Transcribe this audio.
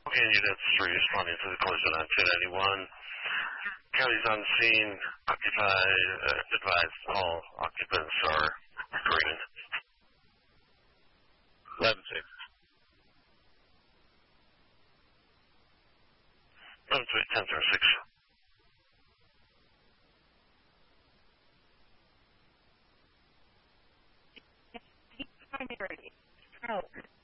Okay, Unit 3 responding to the collision on 291. County's on scene, advised all occupants are greeted. 11-6. 10-6. Primary stroke.